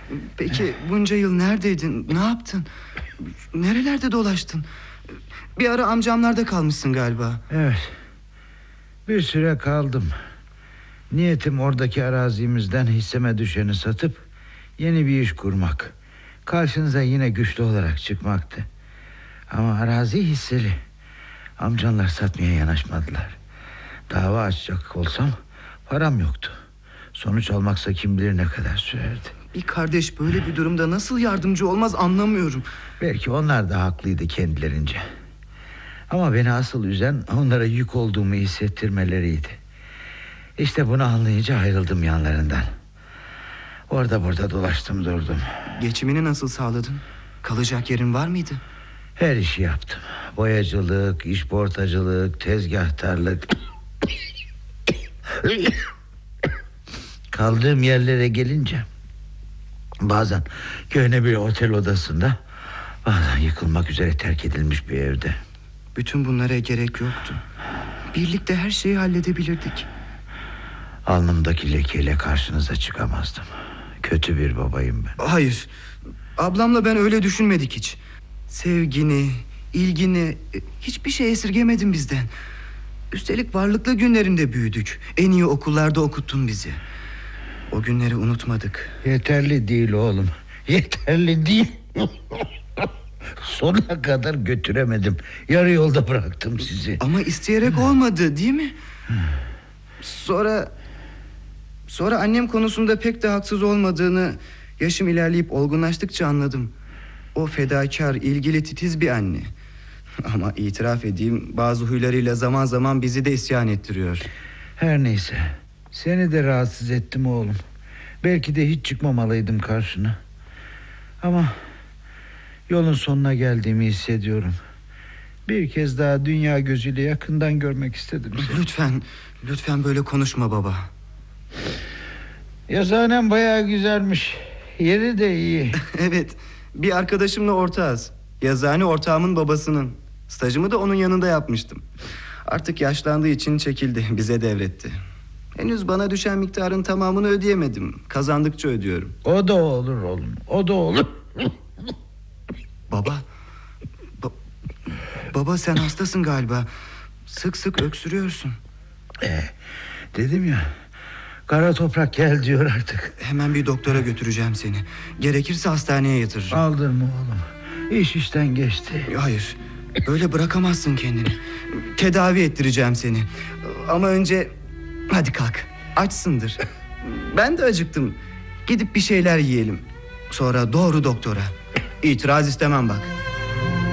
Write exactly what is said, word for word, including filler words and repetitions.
Peki bunca yıl neredeydin? Ne yaptın? Nerelerde dolaştın? Bir ara amcamlarda kalmışsın galiba. Evet. Bir süre kaldım. Niyetim oradaki arazimizden hisseme düşeni satıp yeni bir iş kurmak. Karşınıza yine güçlü olarak çıkmaktı. Ama arazi hisseli. Amcanlar satmaya yanaşmadılar. Dava açacak olsam param yoktu. Sonuç almaksa kim bilir ne kadar sürerdi. Bir kardeş böyle bir durumda nasıl yardımcı olmaz anlamıyorum. Belki onlar da haklıydı kendilerince. Ama beni asıl üzen onlara yük olduğumu hissettirmeleriydi. İşte bunu anlayınca ayrıldım yanlarından. Orada burada dolaştım durdum. Geçimini nasıl sağladın? Kalacak yerin var mıydı? Her işi yaptım. Boyacılık, işportacılık, tezgahtarlık. Kaldığım yerlere gelince bazen köhne bir otel odasında, bazen yıkılmak üzere terk edilmiş bir evde. Bütün bunlara gerek yoktu. Birlikte her şeyi halledebilirdik. Alnımdaki lekeyle karşınıza çıkamazdım. Kötü bir babayım ben. Hayır, ablamla ben öyle düşünmedik hiç. Sevgini, ilgini, hiçbir şey esirgemedin bizden. Üstelik varlıklı günlerinde büyüdük. En iyi okullarda okuttun bizi. O günleri unutmadık. Yeterli değil oğlum. Yeterli değil. Sonuna kadar götüremedim. Yarı yolda bıraktım sizi. Ama isteyerek olmadı değil mi? Sonra Sonra annem konusunda pek de haksız olmadığını yaşım ilerleyip olgunlaştıkça anladım. O fedakar, ilgili, titiz bir anne. Ama itiraf edeyim, bazı huylarıyla zaman zaman bizi de isyan ettiriyor. Her neyse, seni de rahatsız ettim oğlum. Belki de hiç çıkmamalıydım karşına. Ama yolun sonuna geldiğimi hissediyorum. Bir kez daha dünya gözüyle yakından görmek istedim seni. Lütfen, lütfen böyle konuşma baba. Yazıhanem bayağı güzelmiş. Yeri de iyi. Evet, bir arkadaşımla ortağız. Yazıhane ortağımın babasının. Stajımı da onun yanında yapmıştım. Artık yaşlandığı için çekildi, bize devretti. Henüz bana düşen miktarın tamamını ödeyemedim. Kazandıkça ödüyorum. O da olur oğlum, o da olur. Baba, ba- baba sen hastasın galiba. Sık sık öksürüyorsun. Ee, dedim ya, kara toprak gel diyor artık. Hemen bir doktora götüreceğim seni. Gerekirse hastaneye yatırırım. Aldırma oğlum, iş işten geçti. Hayır, öyle bırakamazsın kendini. Tedavi ettireceğim seni. Ama önce hadi kalk, açsındır. Ben de acıktım. Gidip bir şeyler yiyelim. Sonra doğru doktora. İtiraz istemem bak.